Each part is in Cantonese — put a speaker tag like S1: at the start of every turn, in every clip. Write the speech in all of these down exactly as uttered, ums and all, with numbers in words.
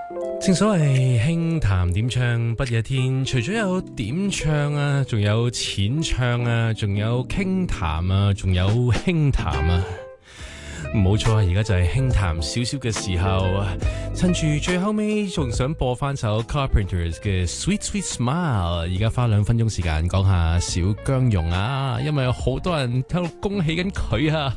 S1: 正所謂輕談點唱不夜天，除咗有點唱啊，仲有淺唱啊，仲有傾談啊，仲有輕談啊。冇錯啊，而家就係輕談少少嘅時候，趁住最後尾仲想播翻首 Carpenters 嘅 Sweet Sweet Smile。而家花兩分鐘時間講下小姜蓉啊，因為有好多人喺度恭喜緊佢啊。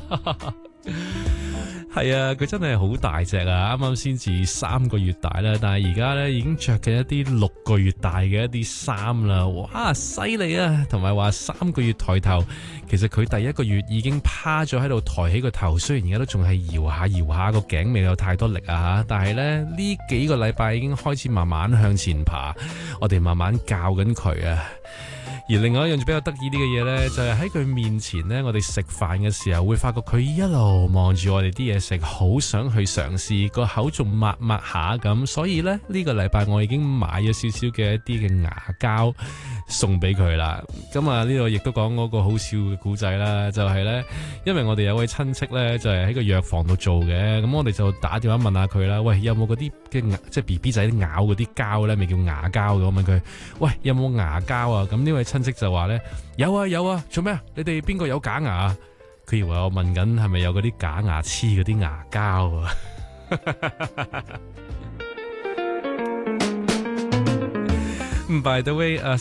S1: 係啊，佢真係好大隻啊！啱啱先至三個月大啦，但係而家咧已經着緊一啲六個月大嘅一啲衫啦，哇，犀利啊！同埋話三個月抬頭，其實佢第一個月已經趴咗喺度抬起個頭，雖然而家都仲係搖下搖下，個頸未有太多力啊吓，但係咧呢幾個禮拜已經開始慢慢向前爬，我哋慢慢教緊佢啊。而另外一樣比較得意啲嘅嘢呢，就係喺佢面前呢，我哋食飯嘅時候會發覺佢一路望住我哋啲嘢食，好想去嘗試，個口仲抹抹下咁。所以呢，呢個禮拜我已經買咗少少嘅一啲嘅牙膠送俾佢啦。咁啊呢度亦都講嗰個好笑嘅故仔啦，就係呢，因為我哋有位親戚呢，就係喺個藥房度做嘅，咁我哋就打電話問下佢啦，喂，有冇嗰啲嘅牙即係 B B 仔咬嗰啲膠呢？咪叫牙膠嘅？我問佢，喂，有冇牙膠啊？咁呢位親戚就話咧，有啊有啊，做咩啊？你哋邊個有假牙？佢以為我問緊係咪有嗰啲假牙黐嗰啲牙膠啊？By the way， uh,